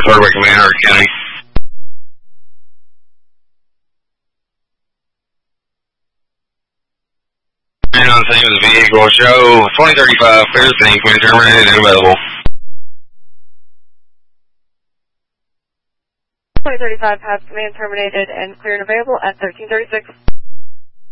Quarterback Command, Hart County. And on the same as the vehicle, show 2035, clear the scene, command terminated and available. 2035 has command terminated and clear and available at 1336.